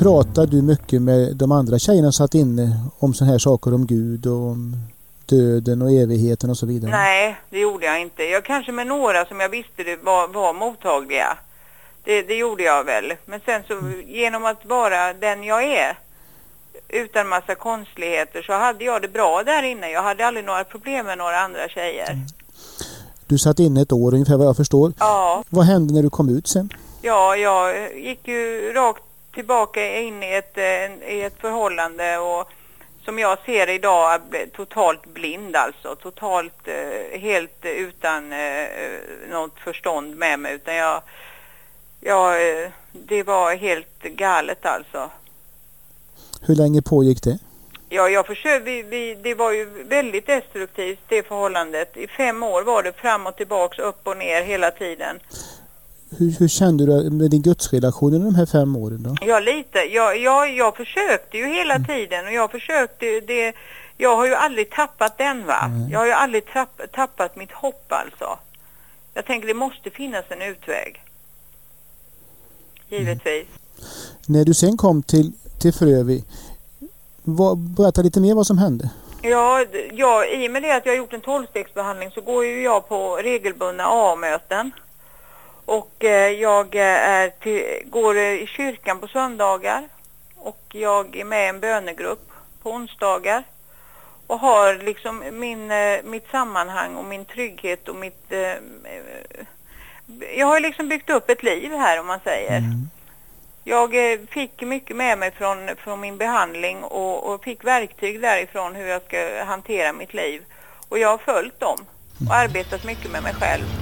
Pratar du mycket med de andra tjejerna satt inne om såna här saker, om Gud och om döden och evigheten och så vidare? Nej, det gjorde jag inte. Jag kanske med några som jag visste det var mottagliga. Det gjorde jag väl. Men sen så genom att vara den jag är, utan massa konstigheter, så hade jag det bra där inne. Jag hade aldrig några problem med några andra tjejer. Du satt inne ett år ungefär vad jag förstår. Ja. Vad hände när du kom ut sen? Ja, jag gick ju rakt tillbaka in i ett förhållande, och som jag ser idag totalt blind, alltså totalt helt utan något förstånd med mig, utan det var helt galet alltså. Hur länge pågick det? Ja, jag försökte, det var ju väldigt destruktivt det förhållandet. I 5 år var det fram och tillbaks, upp och ner hela tiden. Hur kände du med din gudsrelation under de här 5 åren då? Ja, lite. Jag försökte ju hela tiden, och jag försökte det. Jag har ju aldrig tappat den, va? Jag har ju aldrig tappat mitt hopp alltså. Jag tänker det måste finnas en utväg. Givetvis. När du sen kom till Frövi, berätta lite mer vad som hände. Ja, i och med det att jag har gjort en 12-stegsbehandling så går ju jag på regelbundna A-möten. Och jag går i kyrkan på söndagar, och jag är med i en bönegrupp på onsdagar. Och har liksom mitt sammanhang och min trygghet och jag har liksom byggt upp ett liv här, om man säger. Jag fick mycket med mig från min behandling och fick verktyg därifrån hur jag ska hantera mitt liv. Och jag har följt dem och arbetat mycket med mig själv.